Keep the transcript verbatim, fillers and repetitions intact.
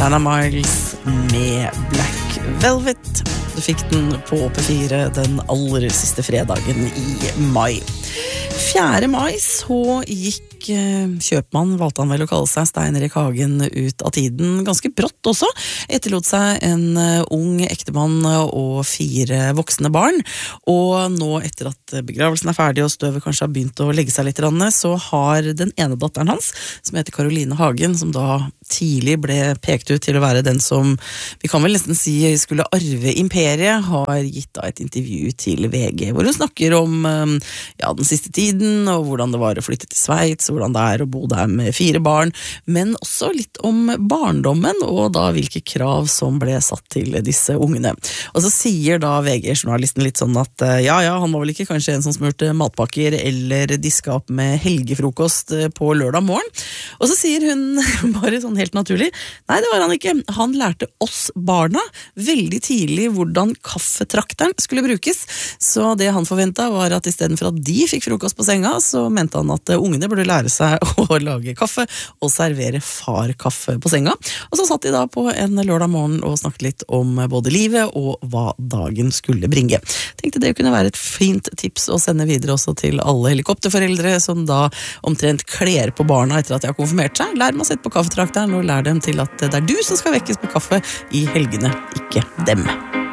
Anna Miles med Black Velvet. Du fikk den på P fire den aller siste fredagen i mai. fjerde mai så gikk kjøpmann, valgte han vel å kalle seg, Stein Erik Hagen ut av tiden, ganske brått også, etterlot seg en ung ektemann og fire voksne barn, og nå etter at begravelsen er ferdig og støvet kanskje har begynt å legge seg litt, så har den ene datteren hans, som heter Caroline Hagen, som da tidlig ble pekt ut til å være den som, vi kan vel nesten si, skulle arve imperiet, har gitt da et intervju til V G, hvor hun snakker om ja, den siste tiden, og hvordan det var å flytte til Sveits, hvordan det er å bo der med fire barn, men også litt om barndommen, og da hvilke krav som ble satt til disse ungene. Og så sier da V G-journalisten litt sånn at ja, ja, han var vel ikke kanskje en som smurte matpakker eller diska opp med helgefrokost på lørdag morgen. Og så sier hun bare sånn helt naturlig, nei, det var han ikke. Han lærte oss barna veldig tidlig hvordan kaffetrakteren skulle brukes, så det han forventet var at i stedet for at de fikk frokost på senga, så mente han at ungene burde lære seg å lage kaffe og servere far kaffe på senga. Og så satt de da på en lørdag morgen og snakket litt om både livet og hva dagen skulle bringe. Tenkte det kunne være et fint tips å sende videre også til alle helikopterforeldre som da omtrent kler på barna etter at de har konfirmert seg. Lær dem å sette på kaffetrakteren og lær dem til at det er du som skal vekkes på kaffe i helgene, ikke dem.